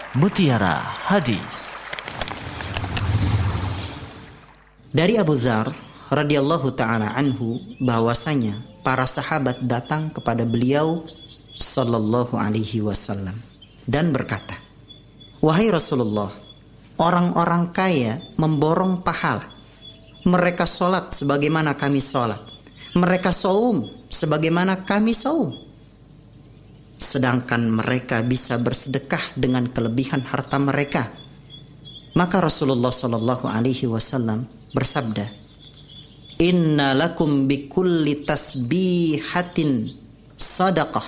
Mutiara Hadis. Dari Abu Dzar radhiyallahu ta'ala anhu bahwasanya para sahabat datang kepada beliau sallallahu alaihi wasallam dan berkata, "Wahai Rasulullah, orang-orang kaya memborong pahala. Mereka sholat sebagaimana kami sholat. Mereka saum sebagaimana kami saum. Sedangkan mereka bisa bersedekah dengan kelebihan harta mereka." Maka Rasulullah sallallahu alaihi wasallam bersabda, "Inna lakum bikulli tasbihatin sadaqah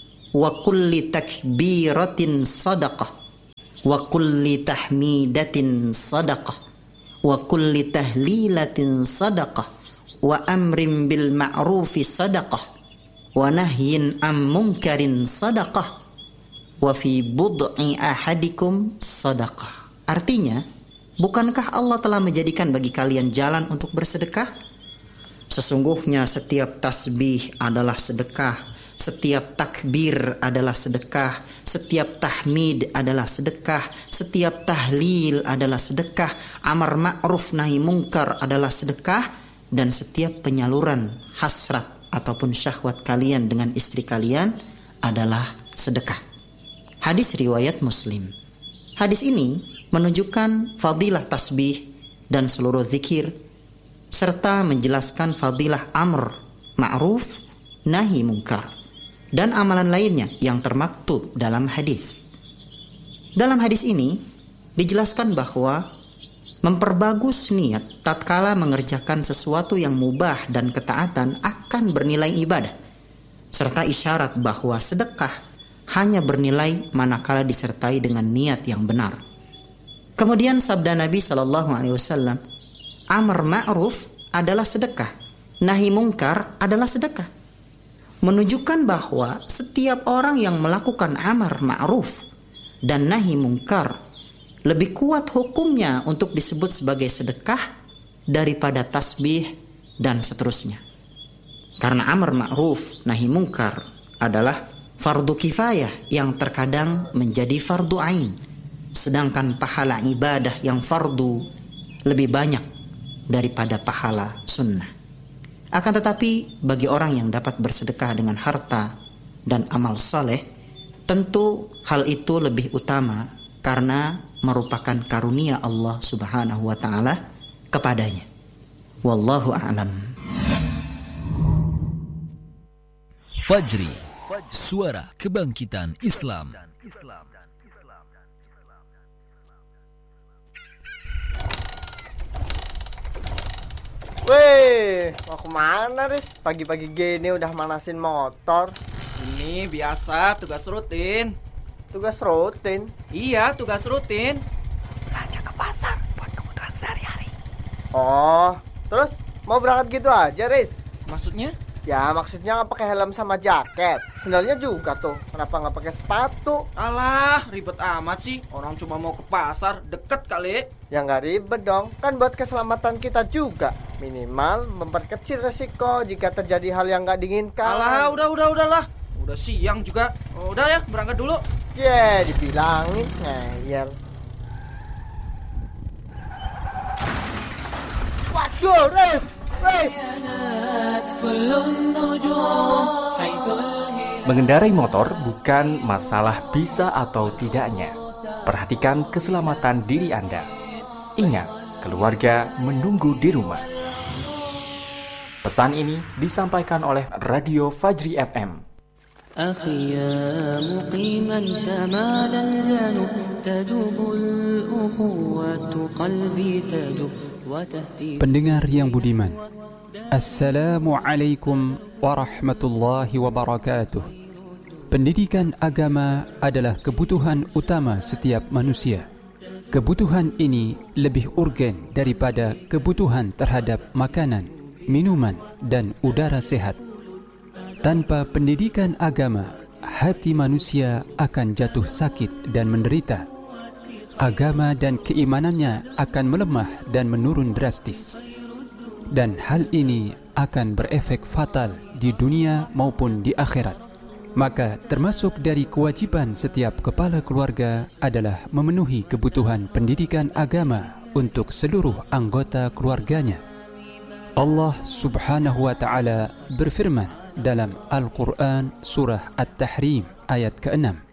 wa kulli takbiratin sadaqah wa kulli tahmidatin sadaqah wa kulli tahlilatin sadaqah wa amrin bil ma'rufi sadaqah wa nahyin am munkarin sadaqah wa fi bud'i ahadikum sadaqah." Artinya, bukankah Allah telah menjadikan bagi kalian jalan untuk bersedekah? Sesungguhnya setiap tasbih adalah sedekah, setiap takbir adalah sedekah, setiap tahmid adalah sedekah, setiap tahlil adalah sedekah, amar ma'ruf nahi mungkar adalah sedekah, dan setiap penyaluran hasrat ataupun syahwat kalian dengan istri kalian adalah sedekah. Hadis riwayat Muslim. Hadis ini menunjukkan fadilah tasbih dan seluruh zikir, serta menjelaskan fadilah amr ma'ruf nahi mungkar dan amalan lainnya yang termaktub dalam hadis. Dalam hadis ini dijelaskan bahwa memperbagus niat tatkala mengerjakan sesuatu yang mubah dan ketaatan akan bernilai ibadah, serta isyarat bahwa sedekah hanya bernilai manakala disertai dengan niat yang benar. Kemudian sabda Nabi SAW, amar ma'ruf adalah sedekah, nahi mungkar adalah sedekah, menunjukkan bahwa setiap orang yang melakukan amar ma'ruf dan nahi mungkar lebih kuat hukumnya untuk disebut sebagai sedekah daripada tasbih dan seterusnya. Karena amar ma'ruf nahi mungkar adalah fardu kifayah yang terkadang menjadi fardu ain, sedangkan pahala ibadah yang fardu lebih banyak daripada pahala sunnah. Akan tetapi bagi orang yang dapat bersedekah dengan harta dan amal saleh, tentu hal itu lebih utama karena merupakan karunia Allah Subhanahu wa taala kepadanya. Wallahu a'lam. Fajri, suara kebangkitan Islam. Weh, mau kemana Riz? Pagi-pagi gini udah manasin motor. Ini biasa tugas rutin. Tugas rutin? Iya, tugas rutin. Belanja ke pasar buat kebutuhan sehari-hari. Oh, terus mau berangkat gitu aja Riz? Maksudnya? Ya maksudnya nggak pakai helm sama jaket. Sendalnya juga tuh. Kenapa nggak pakai sepatu? Alah, ribet amat sih. Orang cuma mau ke pasar, deket kali. Ya nggak ribet dong. Kan buat keselamatan kita juga. Minimal memperkecil resiko jika terjadi hal yang nggak diinginkan. Alah, udahlah. Udah siang juga. Oh, udah ya, berangkat dulu. Dibilangin ngeyel. Waduh, Riz! Mengendarai motor bukan masalah bisa atau tidaknya. Perhatikan keselamatan diri Anda. Ingat, keluarga menunggu di rumah. Pesan ini disampaikan oleh Radio Fajri FM. أخي يا مقيما شمال الجنوب تجوب الأخوة قلبي تجوب وتهتي. Pendengar yang budiman, Assalamualaikum warahmatullahi wabarakatuh. Pendidikan agama adalah kebutuhan utama setiap manusia. Kebutuhan ini lebih urgen daripada kebutuhan terhadap makanan, minuman, dan udara sehat. Tanpa pendidikan agama, hati manusia akan jatuh sakit dan menderita. Agama dan keimanannya akan melemah dan menurun drastis. Dan hal ini akan berefek fatal di dunia maupun di akhirat. Maka termasuk dari kewajiban setiap kepala keluarga adalah memenuhi kebutuhan pendidikan agama untuk seluruh anggota keluarganya. Allah Subhanahu wa ta'ala berfirman dalam Al-Quran surah At-Tahrim ayat ke-6,